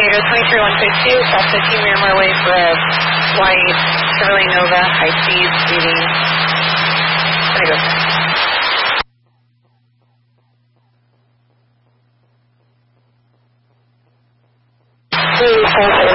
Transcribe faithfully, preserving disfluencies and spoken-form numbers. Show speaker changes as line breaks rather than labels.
Diego twenty-three one fifty-two, cross fifteen Miramar Way for a white Chevrolet Nova, high speed, speeding. There you go. Three, four,